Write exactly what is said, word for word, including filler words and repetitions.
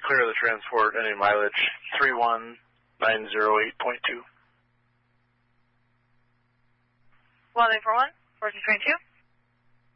clear the transport, any mileage, three one nine zero eight point two. one eight four one, four two three two.